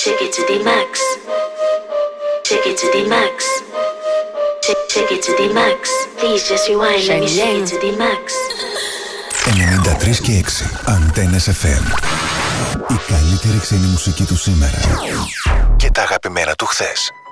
Take it to the max. Take it to the max. Take it to the max. Please just rewind. Let me take it to the max. 93 και 6 Αντένες FM. Η καλύτερη ξένη μουσική του σήμερα και τα αγαπημένα του χθες.